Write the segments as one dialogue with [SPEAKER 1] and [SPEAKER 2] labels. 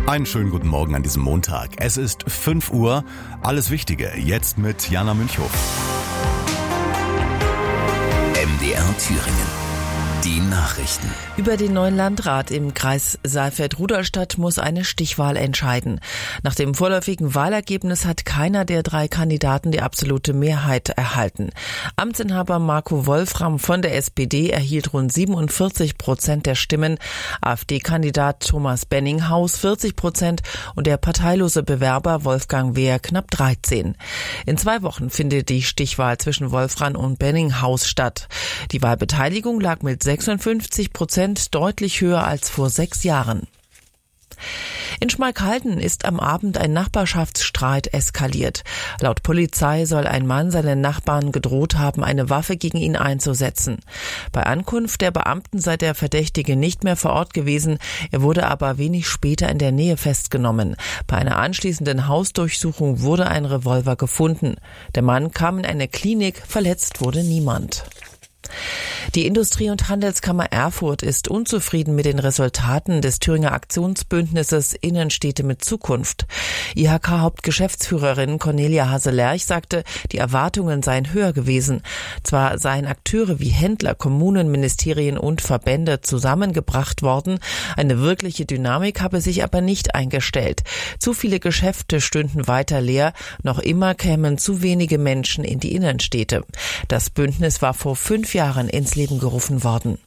[SPEAKER 1] Einen schönen guten Morgen an diesem Montag. Es ist 5 Uhr. Alles Wichtige jetzt mit Jana Münchhoff.
[SPEAKER 2] MDR Thüringen. Die Nachrichten.
[SPEAKER 3] Über den neuen Landrat im Kreis Saalfeld-Rudolstadt muss eine Stichwahl entscheiden. Nach dem vorläufigen Wahlergebnis hat keiner der 3 Kandidaten die absolute Mehrheit erhalten. Amtsinhaber Marco Wolfram von der SPD erhielt rund 47% der Stimmen, AfD-Kandidat Thomas Benninghaus 40% und der parteilose Bewerber Wolfgang Wehr knapp 13%. In 2 Wochen findet die Stichwahl zwischen Wolfram und Benninghaus statt. Die Wahlbeteiligung lag mit 56% deutlich höher als vor 6 Jahren. In Schmalkalden ist am Abend ein Nachbarschaftsstreit eskaliert. Laut Polizei soll ein Mann seinen Nachbarn gedroht haben, eine Waffe gegen ihn einzusetzen. Bei Ankunft der Beamten sei der Verdächtige nicht mehr vor Ort gewesen, er wurde aber wenig später in der Nähe festgenommen. Bei einer anschließenden Hausdurchsuchung wurde ein Revolver gefunden. Der Mann kam in eine Klinik, verletzt wurde niemand. Die Industrie- und Handelskammer Erfurt ist unzufrieden mit den Resultaten des Thüringer Aktionsbündnisses Innenstädte mit Zukunft. IHK-Hauptgeschäftsführerin Cornelia Haselerch sagte, die Erwartungen seien höher gewesen. Zwar seien Akteure wie Händler, Kommunen, Ministerien und Verbände zusammengebracht worden, eine wirkliche Dynamik habe sich aber nicht eingestellt. Zu viele Geschäfte stünden weiter leer, noch immer kämen zu wenige Menschen in die Innenstädte. Das Bündnis war vor 5 Jahren ins Leben gerufen worden.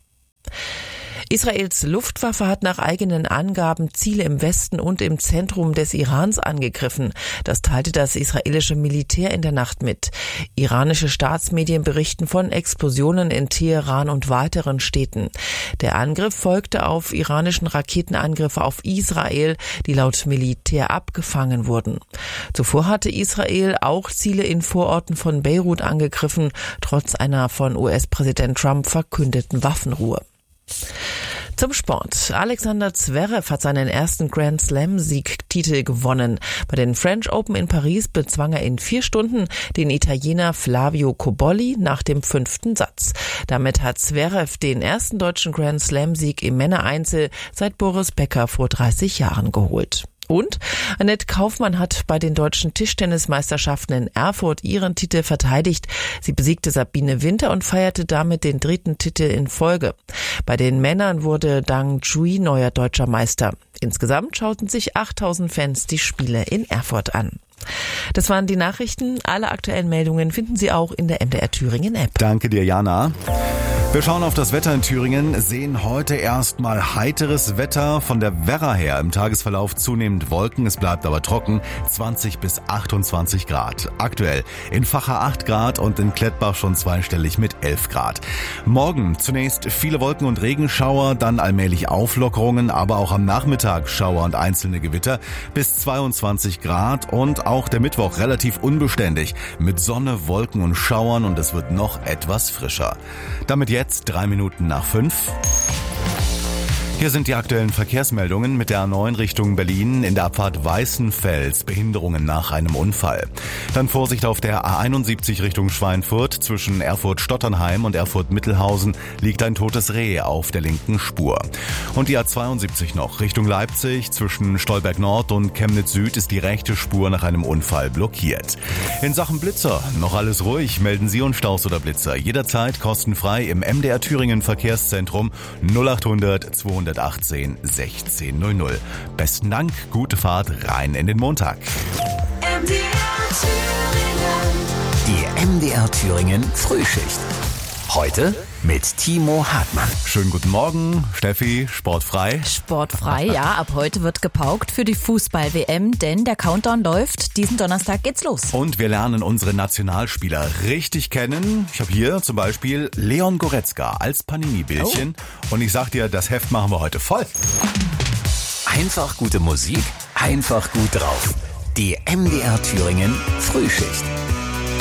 [SPEAKER 3] Israels Luftwaffe hat nach eigenen Angaben Ziele im Westen und im Zentrum des Irans angegriffen. Das teilte das israelische Militär in der Nacht mit. Iranische Staatsmedien berichten von Explosionen in Teheran und weiteren Städten. Der Angriff folgte auf iranischen Raketenangriffe auf Israel, die laut Militär abgefangen wurden. Zuvor hatte Israel auch Ziele in Vororten von Beirut angegriffen, trotz einer von US-Präsident Trump verkündeten Waffenruhe. Zum Sport. Alexander Zverev hat seinen ersten Grand Slam-Siegtitel gewonnen. Bei den French Open in Paris bezwang er in 4 Stunden den Italiener Flavio Cobolli nach dem 5. Satz. Damit hat Zverev den ersten deutschen Grand Slam-Sieg im Männereinzel seit Boris Becker vor 30 Jahren geholt. Und Annette Kaufmann hat bei den deutschen Tischtennismeisterschaften in Erfurt ihren Titel verteidigt. Sie besiegte Sabine Winter und feierte damit den 3. Titel in Folge. Bei den Männern wurde Dang Jui neuer deutscher Meister. Insgesamt schauten sich 8000 Fans die Spiele in Erfurt an. Das waren die Nachrichten. Alle aktuellen Meldungen finden Sie auch in der MDR Thüringen App.
[SPEAKER 1] Danke dir, Jana. Wir schauen auf das Wetter in Thüringen, sehen heute erstmal heiteres Wetter von der Werra her. Im Tagesverlauf zunehmend Wolken, es bleibt aber trocken, 20 bis 28 Grad. Aktuell in Vacha 8 Grad und in Klettbach schon zweistellig mit 11 Grad. Morgen zunächst viele Wolken und Regenschauer, dann allmählich Auflockerungen, aber auch am Nachmittag Schauer und einzelne Gewitter bis 22 Grad und auch der Mittwoch relativ unbeständig mit Sonne, Wolken und Schauern und es wird noch etwas frischer. Damit jetzt 3 Minuten nach 5. Hier sind die aktuellen Verkehrsmeldungen mit der A9 Richtung Berlin in der Abfahrt Weißenfels. Behinderungen nach einem Unfall. Dann Vorsicht auf der A71 Richtung Schweinfurt. Zwischen Erfurt-Stotternheim und Erfurt-Mittelhausen liegt ein totes Reh auf der linken Spur. Und die A72 noch Richtung Leipzig. Zwischen Stolberg Nord und Chemnitz Süd ist die rechte Spur nach einem Unfall blockiert. In Sachen Blitzer noch alles ruhig. Melden Sie uns Staus oder Blitzer jederzeit kostenfrei im MDR Thüringen Verkehrszentrum 0800 218 1600. Besten Dank, gute Fahrt rein in den Montag.
[SPEAKER 2] Die MDR Thüringen Frühschicht. Heute mit Timo Hartmann.
[SPEAKER 1] Schönen guten Morgen, Steffi, sportfrei.
[SPEAKER 4] Sportfrei, ja. Ab heute wird gepaukt für die Fußball-WM, denn der Countdown läuft. Diesen Donnerstag geht's los.
[SPEAKER 1] Und wir lernen unsere Nationalspieler richtig kennen. Ich habe hier zum Beispiel Leon Goretzka als Panini-Bildchen. Und ich sag dir, das Heft machen wir heute voll.
[SPEAKER 2] Einfach gute Musik, einfach gut drauf. Die MDR Thüringen Frühschicht.